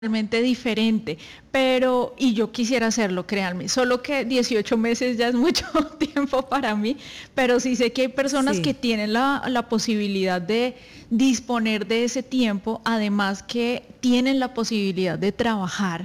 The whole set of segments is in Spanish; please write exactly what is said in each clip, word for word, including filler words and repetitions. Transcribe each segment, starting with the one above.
Realmente diferente, pero y yo quisiera hacerlo, créanme, solo que dieciocho meses ya es mucho tiempo para mí, pero sí sé que hay personas Sí. que tienen la, la posibilidad de disponer de ese tiempo, además que tienen la posibilidad de trabajar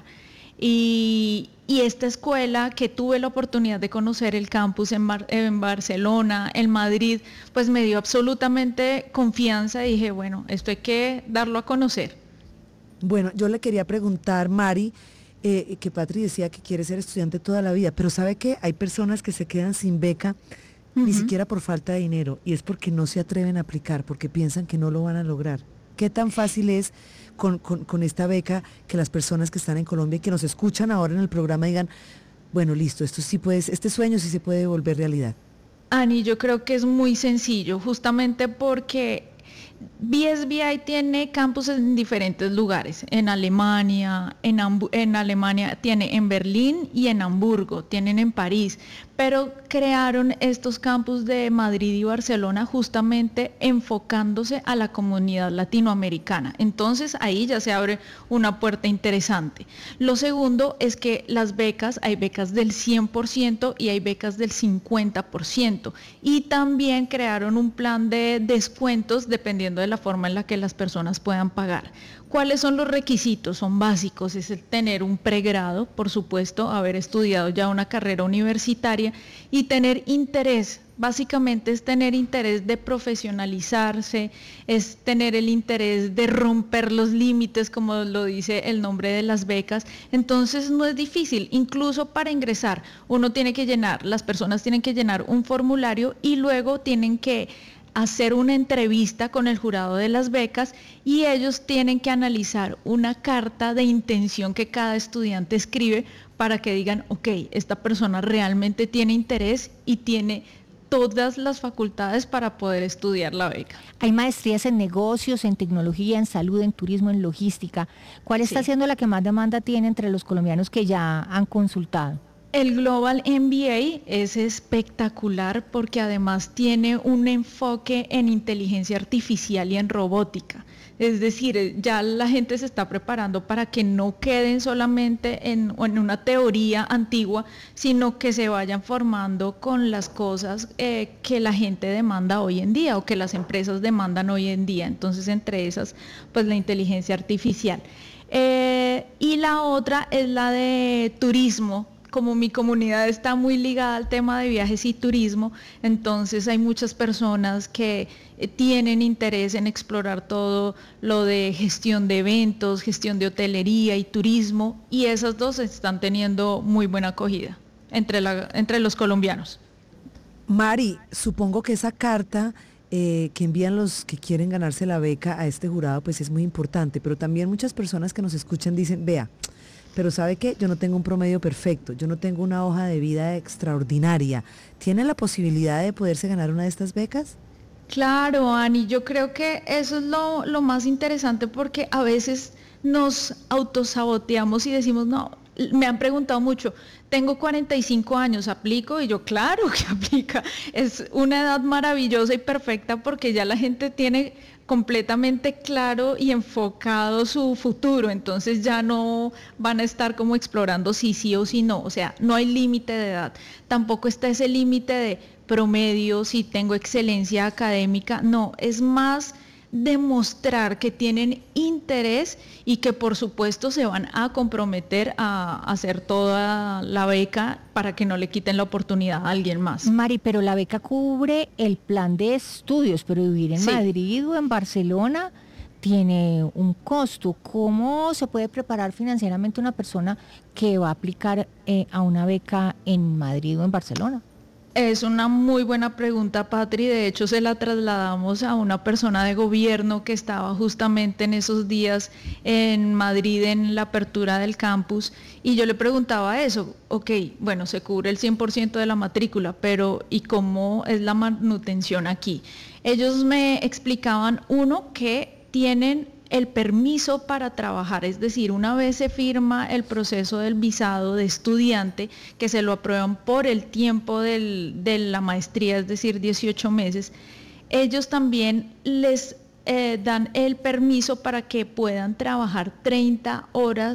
y, y esta escuela que tuve la oportunidad de conocer el campus en, Bar en Barcelona, en Madrid, pues me dio absolutamente confianza y dije, bueno, esto hay que darlo a conocer. Bueno, yo le quería preguntar, Mari, eh, que Patri decía que quiere ser estudiante toda la vida, pero ¿sabe qué? Hay personas que se quedan sin beca ni Uh-huh. siquiera por falta de dinero y es porque no se atreven a aplicar, porque piensan que no lo van a lograr. ¿Qué tan fácil es con, con, con esta beca que las personas que están en Colombia y que nos escuchan ahora en el programa digan, bueno, listo, esto sí puede, este sueño sí se puede volver realidad? Ani, yo creo que es muy sencillo, justamente porque B S B I tiene campus en diferentes lugares, en Alemania, en, Hambu en Alemania tiene en Berlín y en Hamburgo, tienen en París, pero crearon estos campus de Madrid y Barcelona justamente enfocándose a la comunidad latinoamericana. Entonces ahí ya se abre una puerta interesante. Lo segundo es que las becas, hay becas del cien por ciento y hay becas del cincuenta por ciento, y también crearon un plan de descuentos dependiendo de la forma en la que las personas puedan pagar. ¿Cuáles son los requisitos? Son básicos, es el tener un pregrado, por supuesto, haber estudiado ya una carrera universitaria y tener interés. Básicamente es tener interés de profesionalizarse, es tener el interés de romper los límites, como lo dice el nombre de las becas. Entonces no es difícil, incluso para ingresar uno tiene que llenar, las personas tienen que llenar un formulario y luego tienen que hacer una entrevista con el jurado de las becas y ellos tienen que analizar una carta de intención que cada estudiante escribe para que digan, ok, esta persona realmente tiene interés y tiene todas las facultades para poder estudiar la beca. Hay maestrías en negocios, en tecnología, en salud, en turismo, en logística. ¿Cuál está Sí. siendo la que más demanda tiene entre los colombianos que ya han consultado? El Global M B A es espectacular porque además tiene un enfoque en inteligencia artificial y en robótica. Es decir, ya la gente se está preparando para que no queden solamente en, en una teoría antigua, sino que se vayan formando con las cosas eh, que la gente demanda hoy en día o que las empresas demandan hoy en día. Entonces, entre esas, pues la inteligencia artificial. Eh, y la otra es la de turismo. Como mi comunidad está muy ligada al tema de viajes y turismo, entonces hay muchas personas que eh, tienen interés en explorar todo lo de gestión de eventos, gestión de hotelería y turismo, y esas dos están teniendo muy buena acogida entre, la, entre los colombianos. Mari, supongo que esa carta eh, que envían los que quieren ganarse la beca a este jurado, pues es muy importante, pero también muchas personas que nos escuchan dicen, vea, pero ¿sabe qué? Yo no tengo un promedio perfecto, yo no tengo una hoja de vida extraordinaria. ¿Tiene la posibilidad de poderse ganar una de estas becas? Claro, Ani, yo creo que eso es lo, lo más interesante porque a veces nos autosaboteamos y decimos, no, me han preguntado mucho, tengo cuarenta y cinco años, ¿aplico? Y yo, claro que aplica, es una edad maravillosa y perfecta porque ya la gente tiene completamente claro y enfocado su futuro, entonces ya no van a estar como explorando si sí o si no, o sea, no hay límite de edad, tampoco está ese límite de promedio, si tengo excelencia académica, no, es más demostrar que tienen interés y que por supuesto se van a comprometer a hacer toda la beca para que no le quiten la oportunidad a alguien más. Mari, pero la beca cubre el plan de estudios, pero vivir en Sí. Madrid o en Barcelona tiene un costo. ¿Cómo se puede preparar financieramente una persona que va a aplicar eh, a una beca en Madrid o en Barcelona? Es una muy buena pregunta, Patri. De hecho, se la trasladamos a una persona de gobierno que estaba justamente en esos días en Madrid en la apertura del campus y yo le preguntaba eso, ok, bueno, se cubre el cien por ciento de la matrícula, pero ¿y cómo es la manutención aquí? Ellos me explicaban, uno, que tienen el permiso para trabajar, es decir, una vez se firma el proceso del visado de estudiante, que se lo aprueban por el tiempo del, de la maestría, es decir, dieciocho meses, ellos también les eh, dan el permiso para que puedan trabajar treinta horas